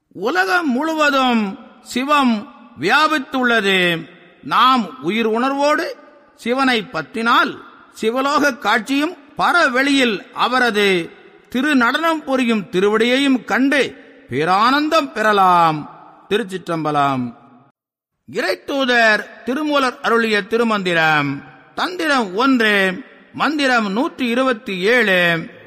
உலகம் முழுவதும் சிவம் வியாபித்துள்ளது. நாம் உயிர் உணர்வோடு சிவனை பற்றினால் சிவலோக காட்சியும் பரவெளியில் அவரது திருநடனம் புரியும் திருவடியையும் கண்டு பேரானந்தம் பெறலாம். திருச்சிற்றம்பலம். இறைத்தூதர் திருமூலர் அருளிய திருமந்திரம். தந்திரம் 1, மந்திரம் 127.